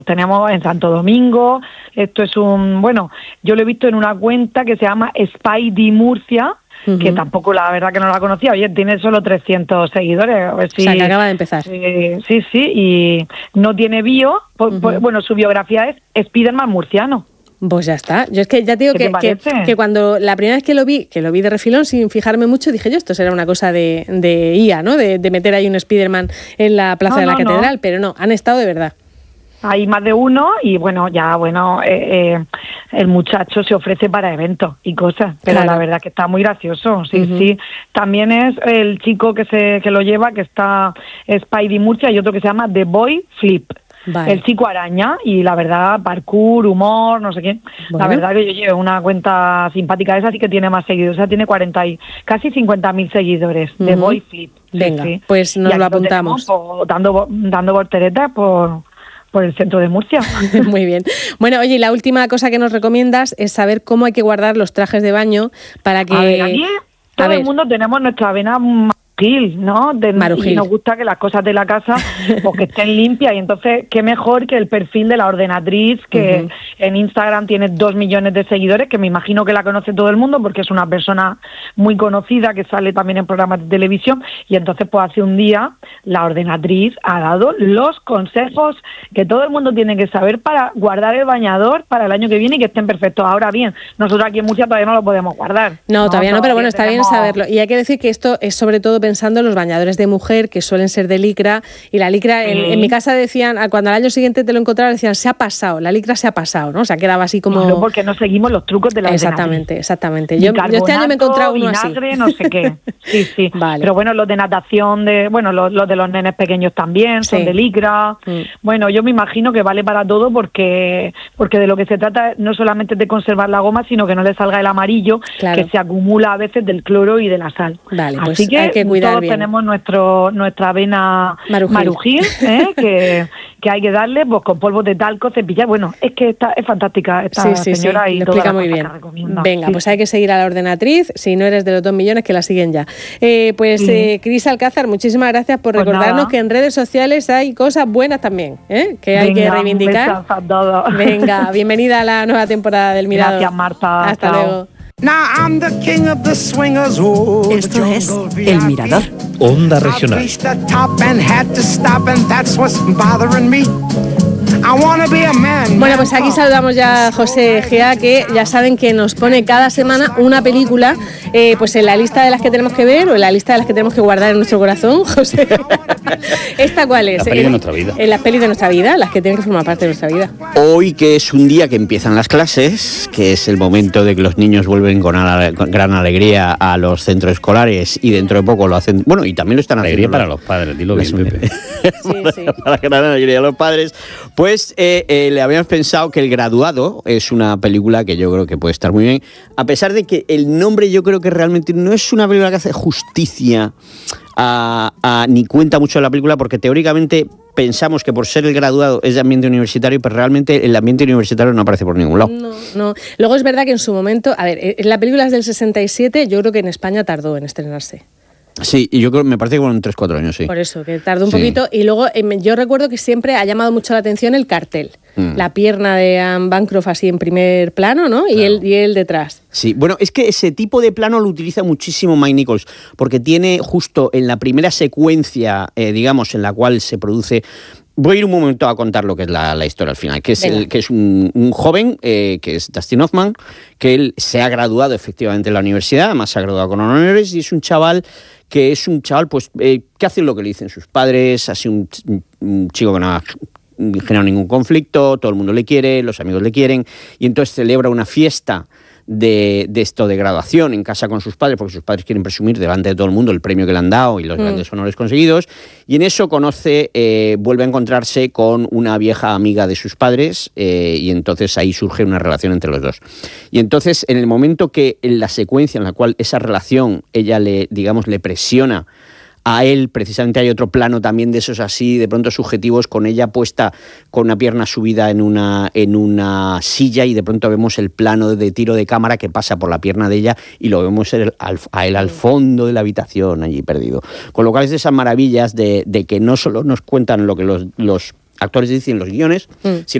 tenemos en Santo Domingo. Esto es yo lo he visto en una cuenta que se llama Spidey Murcia, que tampoco la verdad que no la conocía. Oye, tiene solo 300 seguidores. A ver si, o sea, que acaba de empezar. Sí, y no tiene bio. Su biografía es Spiderman murciano. Pues ya está. Yo es que ya te digo que cuando la primera vez que lo vi de refilón sin fijarme mucho, dije yo, esto será una cosa de IA, ¿no? De meter ahí un Spiderman en la plaza de la catedral, pero no, han estado de verdad. Hay más de uno y el muchacho se ofrece para eventos y cosas, pero claro, la verdad que está muy gracioso, sí. También es el chico que lo lleva, que está Spidey Murcia, y otro que se llama The Boy Flip. Vale. El chico araña, y la verdad, parkour, humor, no sé qué. Bueno. La verdad que yo llevo una cuenta simpática, esa sí que tiene más seguidores, o sea, tiene casi 50.000 seguidores, de Boy Flip. Venga, pues nos lo apuntamos. Dando volteretas por el centro de Murcia. Muy bien. Bueno, oye, la última cosa que nos recomiendas es saber cómo hay que guardar los trajes de baño para que... A ver, aquí todo el mundo tenemos nuestra vena marujil, ¿no? Y nos gusta que las cosas de la casa pues, que estén limpias, y entonces qué mejor que el perfil de la ordenatriz, que en Instagram tiene 2 millones de seguidores, que me imagino que la conoce todo el mundo porque es una persona muy conocida que sale también en programas de televisión, y entonces pues hace un día la ordenatriz ha dado los consejos que todo el mundo tiene que saber para guardar el bañador para el año que viene y que estén perfectos. Ahora bien, nosotros aquí en Murcia todavía no lo podemos guardar. No, todavía no, pero bueno, está bien saberlo. Y hay que decir que esto es sobre todo pensando en los bañadores de mujer, que suelen ser de licra, y la licra, en mi casa decían, cuando al año siguiente te lo encontraban, decían, la licra se ha pasado, ¿no? O sea, quedaba así como... No, porque no seguimos los trucos de la ordenatriz. Exactamente. Yo este año me he encontrado uno vinagre, así. No sé qué. Sí. Vale. Pero bueno, los de natación, los de los nenes pequeños también, son de licra. Bueno, yo me imagino que vale para todo porque de lo que se trata no solamente de conservar la goma, sino que no le salga el amarillo, que se acumula a veces del cloro y de la sal. Vale, pues así que hay que cuidar todos bien. Tenemos nuestra avena marujil, que hay que darle pues con polvo de talco, cepillar. Bueno, es que es fantástica esta señora y lo toda explica la muy bien. que recomienda. Venga, pues hay que seguir a la ordenatriz. Si no eres de los 2 millones, que la siguen ya. Cris Alcázar, muchísimas gracias por recordarnos que en redes sociales hay cosas buenas también, que hay que reivindicar. Venga, bienvenida a la nueva temporada del Mirador. Gracias, Marta. Hasta luego. Esto es El Mirador. Onda Regional. Bueno, pues aquí saludamos ya a José Egea, que ya saben que nos pone cada semana una película, pues en la lista de las que tenemos que ver o en la lista de las que tenemos que guardar en nuestro corazón, José. ¿Esta cuál es? Las pelis de nuestra vida. En las pelis de nuestra vida, las que tienen que formar parte de nuestra vida. Hoy, que es un día que empiezan las clases, que es el momento de que los niños vuelven con gran alegría a los centros escolares, y dentro de poco lo hacen, bueno, y también lo están alegría haciendo para los padres, dilo bien, Pepe. Sí. Para la gran alegría de los padres. Pues le habíamos pensado que El Graduado es una película que yo creo que puede estar muy bien, a pesar de que el nombre yo creo que realmente no es una película que hace justicia ni cuenta mucho de la película, porque teóricamente pensamos que por ser El Graduado es de ambiente universitario, pero realmente el ambiente universitario no aparece por ningún lado. No. Luego es verdad que en su momento, la película es del 67, yo creo que en España tardó en estrenarse. Sí, y yo creo, me parece que fueron 3-4 años, sí. Por eso, que tardó un poquito. Y luego yo recuerdo que siempre ha llamado mucho la atención el cartel. La pierna de Anne Bancroft así en primer plano, ¿no? Claro. Y él detrás. Sí, bueno, es que ese tipo de plano lo utiliza muchísimo Mike Nichols, porque tiene justo en la primera secuencia, digamos, en la cual se produce... Voy a ir un momento a contar lo que es la historia al final, que es un joven, que es Dustin Hoffman, que él se ha graduado efectivamente en la universidad, además se ha graduado con honores, y es un chaval pues que hace lo que le dicen sus padres, así un chico que no ha generado ningún conflicto, todo el mundo le quiere, los amigos le quieren, y entonces celebra una fiesta de graduación en casa con sus padres, porque sus padres quieren presumir delante de todo el mundo el premio que le han dado y los grandes honores conseguidos, y en eso vuelve a encontrarse con una vieja amiga de sus padres, y entonces ahí surge una relación entre los dos. Y entonces, en el momento que en la secuencia en la cual esa relación ella le presiona a él, precisamente hay otro plano también de esos así, de pronto subjetivos, con ella puesta con una pierna subida en una silla, y de pronto vemos el plano de tiro de cámara que pasa por la pierna de ella y lo vemos a él al fondo de la habitación, allí perdido. Con lo cual es de esas maravillas de que no solo nos cuentan lo que los actores dicen los guiones, sino